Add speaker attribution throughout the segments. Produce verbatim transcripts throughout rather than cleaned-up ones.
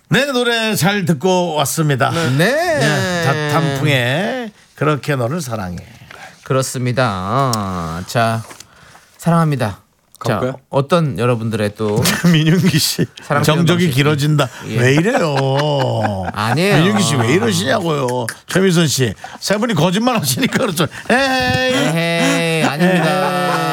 Speaker 1: 네, 노래 잘 듣고 왔습니다.
Speaker 2: 네.
Speaker 1: 네. 단풍에 그렇게 너를 사랑해.
Speaker 2: 그렇습니다. 자, 사랑합니다. 자, 어떤 여러분들의 또
Speaker 1: 민윤기 씨 정적이
Speaker 2: 방식.
Speaker 1: 길어진다.
Speaker 2: 예.
Speaker 1: 왜 이래요?
Speaker 2: 아니에요.
Speaker 1: 민윤기 씨 왜 이러시냐고요? 최미선 씨 세 분이 거짓말 하시니까 그렇죠. 에이,
Speaker 2: 에헤이, 아닙니다.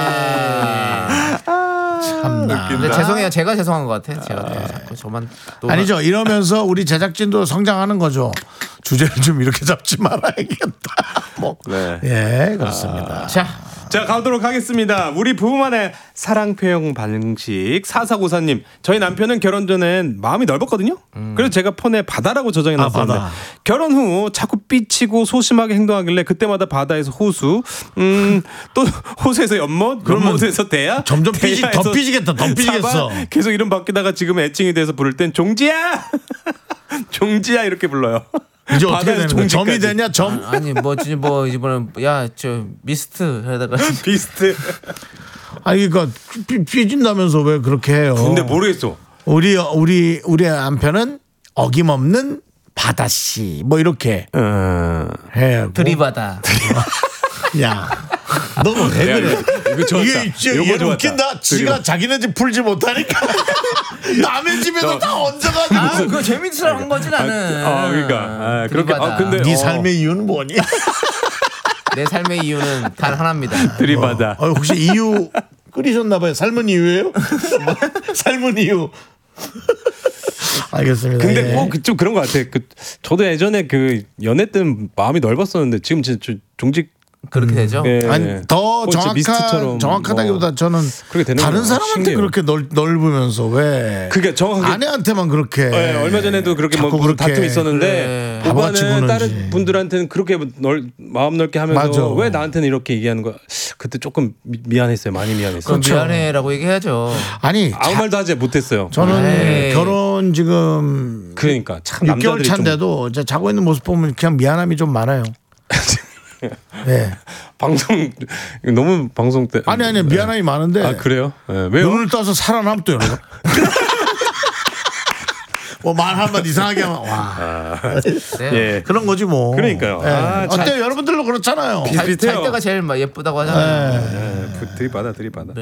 Speaker 1: 참나.
Speaker 2: 근데 죄송해요. 제가 죄송한 것 같아요. 제가 또 자꾸 저만 또
Speaker 1: 아니죠. 이러면서 우리 제작진도 성장하는 거죠. 주제를 좀 이렇게 잡지 말아야겠다. 뭐,
Speaker 3: 네.
Speaker 1: 예, 그렇습니다.
Speaker 2: 자,
Speaker 3: 자, 가도록 하겠습니다. 우리 부부만의 사랑 표현 방식. 사사구사님, 저희 남편은 결혼 전엔 마음이 넓었거든요.
Speaker 2: 음.
Speaker 3: 그래서 제가 폰에 바다라고 저장해놨었는데
Speaker 1: 아, 바다.
Speaker 3: 결혼 후 자꾸 삐치고 소심하게 행동하길래 그때마다 바다에서 호수, 음, 또 호수에서 연못,
Speaker 1: 그러면
Speaker 3: 연못에서 대야,
Speaker 1: 점점 삐지, 더
Speaker 3: 대야에서
Speaker 1: 삐지겠다. 더 삐지겠어.
Speaker 3: 사바, 계속 이름 바뀌다가 지금 애칭이 돼서 부를 땐 종지야, 종지야 이렇게 불러요.
Speaker 1: 이제 어떻게
Speaker 3: 바다에서
Speaker 1: 되는 거야? 점이
Speaker 3: 종지까지.
Speaker 1: 되냐? 점?
Speaker 2: 아, 아니 뭐 이제 뭐 이번엔 야저 미스트 하다가
Speaker 3: 비스트.
Speaker 1: 아니 그러니까 삐, 삐진다면서 왜 그렇게 해요?
Speaker 3: 근데 모르겠어.
Speaker 1: 우리 우리 우리 남편은 어김없는 바다씨 뭐 이렇게
Speaker 3: 어...
Speaker 1: 해요.
Speaker 2: 들이받아.
Speaker 1: 야, 너 왜 그래?
Speaker 3: 이거 좋았다.
Speaker 1: 이게 진짜
Speaker 3: 요거
Speaker 1: 얘는
Speaker 3: 좋았다.
Speaker 1: 웃긴다. 지가 자기네 집 풀지 못하니까 남의 집에도 다 얹어가지고.
Speaker 2: 아, 그거 재밌으라 한 거지 나는.
Speaker 3: 아, 그러니까. 아, 그렇게.
Speaker 2: 들이받아.
Speaker 3: 아, 근데
Speaker 1: 네
Speaker 3: 어,
Speaker 1: 삶의 이유는 뭐니?
Speaker 2: 내 삶의 이유는 단 하나입니다.
Speaker 3: 들이받아.
Speaker 1: 어, 혹시 이유 끓이셨나봐요. 삶은 이유예요? 삶은 이유. 알겠습니다.
Speaker 3: 근데
Speaker 1: 예.
Speaker 3: 꼭 좀 그런 것 같아. 그 저도 예전에 그 연애 때는 마음이 넓었었는데 지금 진짜 좀 종직.
Speaker 2: 그렇게 되죠.
Speaker 3: 예.
Speaker 1: 아니 더
Speaker 3: 어, 진짜
Speaker 1: 정확한
Speaker 3: 미스트처럼
Speaker 1: 정확하다기보다
Speaker 3: 뭐
Speaker 1: 저는
Speaker 3: 그렇게 되는
Speaker 1: 다른
Speaker 3: 거야.
Speaker 1: 사람한테
Speaker 3: 신기해요.
Speaker 1: 그렇게 넓, 넓으면서 왜
Speaker 3: 그게 정확하게
Speaker 1: 아내한테만 그렇게
Speaker 3: 예, 얼마 전에도 그렇게 뭐
Speaker 1: 자꾸
Speaker 3: 무슨
Speaker 1: 그렇게
Speaker 3: 다툼이 있었는데
Speaker 2: 그래.
Speaker 1: 바보같이
Speaker 3: 부부는
Speaker 1: 구는지.
Speaker 3: 다른 분들한테는 그렇게 넓, 마음 넓게 하면서
Speaker 1: 맞아.
Speaker 3: 왜 나한테는 이렇게 얘기하는 거야. 그때 조금 미, 미안했어요. 많이 미안했어요.
Speaker 2: 그럼
Speaker 1: 그렇죠.
Speaker 2: 미안해라고 얘기해야죠.
Speaker 1: 아니
Speaker 3: 아무
Speaker 1: 자,
Speaker 3: 말도 하지 못했어요.
Speaker 1: 저는
Speaker 2: 에이.
Speaker 1: 결혼 지금
Speaker 3: 그러니까 참
Speaker 1: 육 개월
Speaker 3: 남자들이
Speaker 1: 차인데도 이제 자고 있는 모습 보면 그냥 미안함이 좀 많아요. 네.
Speaker 3: 좀 방송 너무 방송 때
Speaker 1: 아니 아니 미안함이 많은데
Speaker 3: 아 그래요? 네, 왜요?
Speaker 1: 눈을 떠서 살아남 또 여러분. 뭐말 한번 이상하게 하면 와
Speaker 2: 네.
Speaker 3: 예.
Speaker 1: 그런 거지 뭐.
Speaker 3: 그러니까요.
Speaker 1: 예.
Speaker 3: 아, 잘-
Speaker 1: 어때요? 여러분들도 그렇잖아요.
Speaker 2: 잘,
Speaker 3: 비슷해요.
Speaker 2: 잘 때가 제일 막 예쁘다고 하잖아요.
Speaker 3: 네, 들이받아 들이받아.